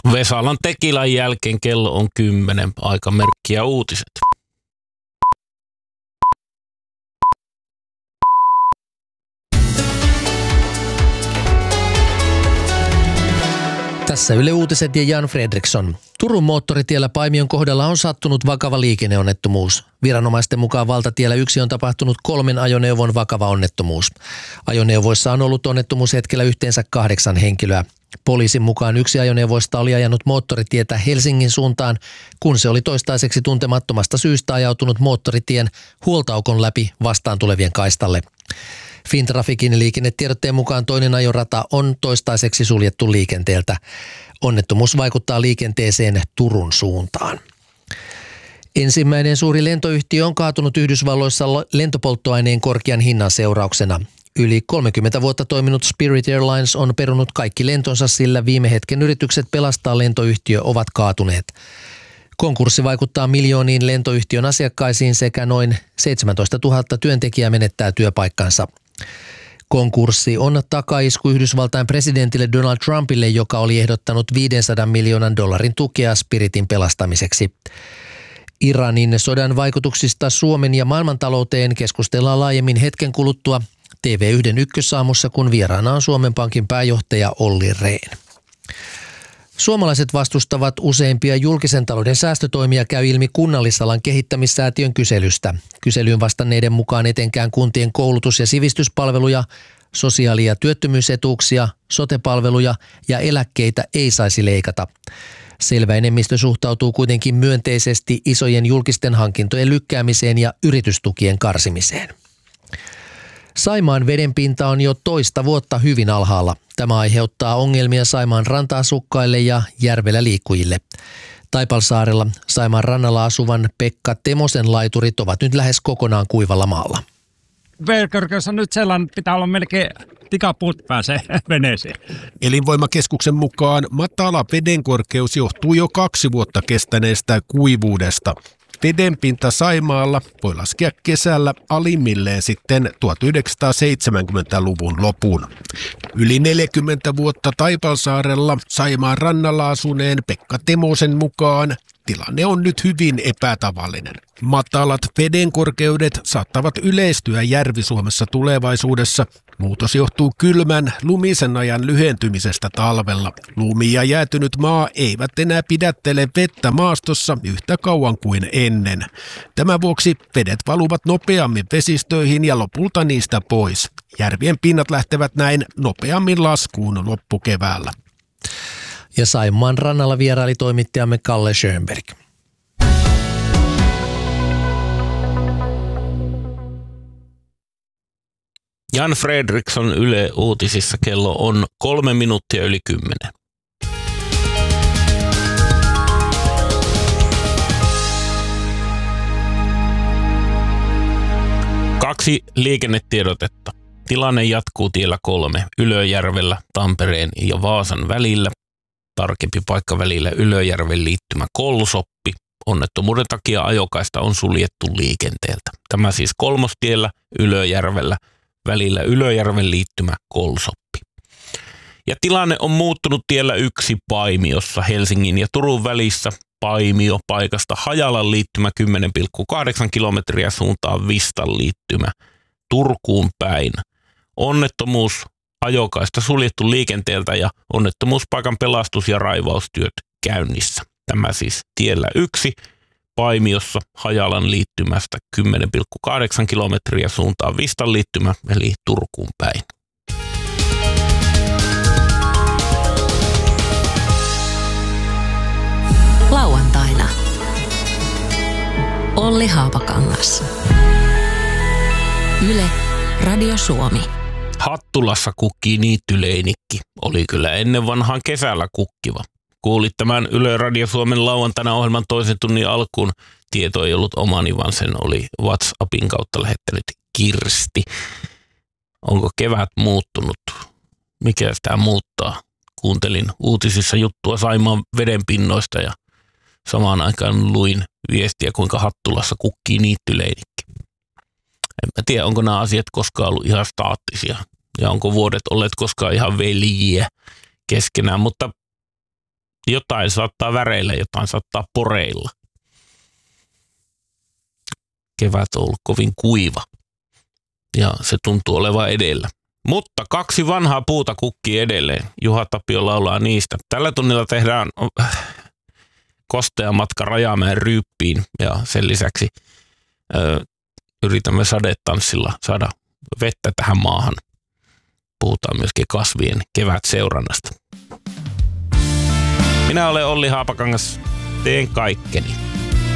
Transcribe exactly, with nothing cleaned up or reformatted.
Vesalan Tekilan jälkeen kello on kymmenen, aikamerkki ja uutiset. Tässä Yle Uutiset ja Jan Fredriksson. Turun moottoritiellä Paimion kohdalla on sattunut vakava liikenneonnettomuus. Viranomaisten mukaan valtatiellä yksi on tapahtunut kolmen ajoneuvon vakava onnettomuus. Ajoneuvoissa on ollut onnettomuushetkellä yhteensä kahdeksan henkilöä. Poliisin mukaan yksi ajoneuvoista oli ajanut moottoritietä Helsingin suuntaan, kun se oli toistaiseksi tuntemattomasta syystä ajautunut moottoritien huoltaukon läpi vastaan tulevien kaistalle. Fintrafikin liikennetiedotteen mukaan toinen ajorata on toistaiseksi suljettu liikenteeltä. Onnettomuus vaikuttaa liikenteeseen Turun suuntaan. Ensimmäinen suuri lentoyhtiö on kaatunut Yhdysvalloissa lentopolttoaineen korkean hinnan seurauksena. Yli kolmekymmentä vuotta toiminut Spirit Airlines on perunut kaikki lentonsa, sillä viime hetken yritykset pelastaa lentoyhtiö ovat kaatuneet. Konkurssi vaikuttaa miljooniin lentoyhtiön asiakkaisiin sekä noin seitsemäntoistatuhatta työntekijää menettää työpaikkansa. Konkurssi on takaisku Yhdysvaltain presidentille Donald Trumpille, joka oli ehdottanut viisisataa miljoonan dollarin tukea Spiritin pelastamiseksi. Iranin sodan vaikutuksista Suomen ja maailmantalouteen keskustellaan laajemmin hetken kuluttua T V yksi ykkösaamussa, kun vieraana on Suomen Pankin pääjohtaja Olli Rehn. Suomalaiset vastustavat useimpia julkisen talouden säästötoimia, käy ilmi Kunnallisalan kehittämissäätiön kyselystä. Kyselyyn vastanneiden mukaan etenkään kuntien koulutus- ja sivistyspalveluja, sosiaali- ja työttömyysetuuksia, sote-palveluja ja eläkkeitä ei saisi leikata. Selvä enemmistö suhtautuu kuitenkin myönteisesti isojen julkisten hankintojen lykkäämiseen ja yritystukien karsimiseen. Saimaan vedenpinta on jo toista vuotta hyvin alhaalla. Tämä aiheuttaa ongelmia Saimaan ranta-asukkaille ja järvellä liikkujille. Taipalsaarella Saimaan rannalla asuvan Pekka Temosen laiturit ovat nyt lähes kokonaan kuivalla maalla. Vedenkorkeus on nyt sellainen, pitää olla melkein tikapuut pääsee veneeseen. Elinvoimakeskuksen mukaan matala vedenkorkeus johtuu jo kaksi vuotta kestäneestä kuivuudesta. Vedenpinta Saimaalla voi laskea kesällä alimmilleen sitten tuhatyhdeksänsataaseitsemänkymmentäluvun lopun. Yli neljäkymmentä vuotta Taipalsaarella Saimaan rannalla asuneen Pekka Temosen mukaan tilanne on nyt hyvin epätavallinen. Matalat vedenkorkeudet saattavat yleistyä Järvi-Suomessa tulevaisuudessa. Muutos johtuu kylmän, lumisen ajan lyhentymisestä talvella. Lumi ja jäätynyt maa eivät enää pidättele vettä maastossa yhtä kauan kuin ennen. Tämän vuoksi vedet valuvat nopeammin vesistöihin ja lopulta niistä pois. Järvien pinnat lähtevät näin nopeammin laskuun loppukeväällä. Ja Saimaan rannalla vieraili toimittajamme Kalle Schönberg. Jan Fredriksson Yle Uutisissa, kello on kolme minuuttia yli kymmenen. Kaksi liikennetiedotetta. Tilanne jatkuu tiellä kolme Ylöjärvellä Tampereen ja Vaasan välillä. Tarkempi paikka välillä Ylöjärven liittymä Kolsoppi. Onnettomuuden takia ajokaista on suljettu liikenteeltä. Tämä siis Kolmostiellä Ylöjärvellä välillä Ylöjärven liittymä Kolsoppi. Ja tilanne on muuttunut tiellä yksi Paimiossa Helsingin ja Turun välissä. Paimio paikasta Hajalan liittymä kymmenen pilkku kahdeksan kilometriä suuntaan Vistan liittymä Turkuun päin. Onnettomuus, ajokaista suljettu liikenteeltä ja onnettomuuspaikan pelastus- ja raivaustyöt käynnissä. Tämä siis tiellä yksi Paimiossa Hajalan liittymästä kymmenen pilkku kahdeksan kilometriä suuntaan Vistan liittymä eli Turkuun päin. Lauantaina Olli Haapakangas. Yle Radio Suomi. Hattulassa kukkii niittyleinikki. Oli kyllä ennen vanhaan kesällä kukkiva. Kuulit tämän Yle Radio Suomen lauantaina ohjelman toisen tunnin alkuun. Tieto ei ollut omani, vaan sen oli WhatsAppin kautta lähettänyt Kirsti. Onko kevät muuttunut? Mikä sitä muuttaa? Kuuntelin uutisissa juttua Saimaan vedenpinnoista ja samaan aikaan luin viestiä, kuinka Hattulassa kukkii niittyleinikki. En mä tiedä, onko nämä asiat koskaan ollut ihan staattisia ja onko vuodet olleet koskaan ihan veljiä keskenään, mutta jotain saattaa väreillä, jotain saattaa poreilla. Kevät on ollut kovin kuiva ja se tuntuu olevan edellä. Mutta kaksi vanhaa puuta kukkii edelleen. Juha Tapio laulaa niistä. Tällä tunnilla tehdään kostea matka Rajamäen Ryyppiin ja sen lisäksi ö, yritämme sadetanssilla saada vettä tähän maahan. Puhutaan myöskin kasvien kevätseurannasta. Minä olen Olli Haapakangas. Teen kaikkeni.